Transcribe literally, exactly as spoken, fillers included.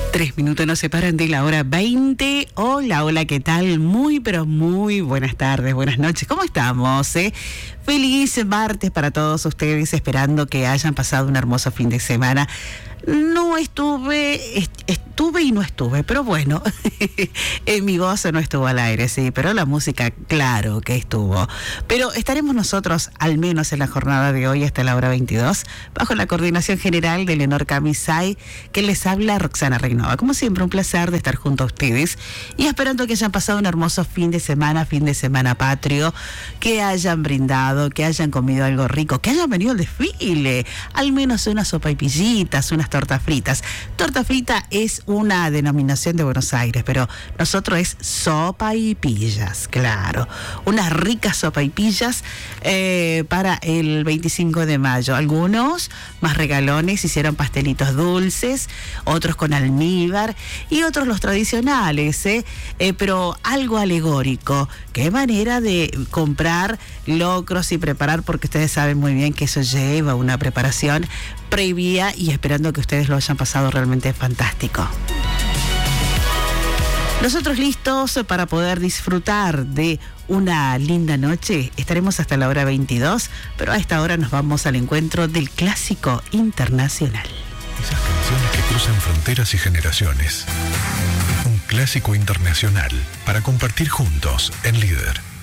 Tres minutos nos separan de la hora veinte. Hola, hola, ¿qué tal? Muy, pero muy buenas tardes, buenas noches. ¿Cómo estamos? Eh? Feliz martes para todos ustedes, esperando que hayan pasado un hermoso fin de semana. No estuve, est- estuve y no estuve, pero bueno, en mi voz no estuvo al aire, sí, pero la música, claro que estuvo. Pero estaremos nosotros, al menos en la jornada de hoy, hasta la hora veintidós, bajo la coordinación general de Leonor Camisay, que les habla Roxana Reynova. Como siempre, un placer de estar junto a ustedes y esperando que hayan pasado un hermoso fin de semana, fin de semana patrio, que hayan brindado, que hayan comido algo rico, que hayan venido al desfile, al menos unas sopaipillitas, unas tortas fritas. Torta frita es una denominación de Buenos Aires, pero nosotros es sopaipillas, claro. Unas ricas sopaipillas eh, para el veinticinco de mayo. Algunos más regalones hicieron pastelitos dulces, otros con almíbar y otros los tradicionales, ¿eh? Eh, pero algo alegórico. Qué manera de comprar locros y preparar, porque ustedes saben muy bien que eso lleva una preparación previa y esperando que ustedes lo hayan pasado realmente fantástico. Nosotros listos para poder disfrutar de una linda noche. Estaremos hasta la hora veintidós, pero a esta hora nos vamos al encuentro del clásico internacional. Esas canciones que cruzan fronteras y generaciones. Un clásico internacional para compartir juntos en Líder.